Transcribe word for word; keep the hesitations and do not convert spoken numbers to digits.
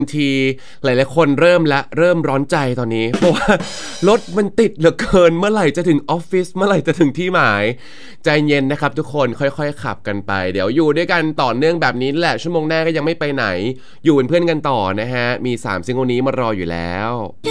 ทีหลายๆคนเริ่มละเริ่มร้อนใจตอนนี้เพราะว่ารถมันติดเหลือเกินเมื่อไหร่จะถึงออฟฟิศเมื่อไหร่จะถึงที่หมายใจเย็นนะครับทุกคนค่อยๆขับกันไปเดี๋ยวอยู่ด้วยกันต่อเนื่องแบบนี้แหละชั่วโมงหน้าก็ยังไม่ไปไหนอยู่เป็นเพื่อนกันต่อนะฮะมีสามซิงเกิลนี้มารออยู่แล้ว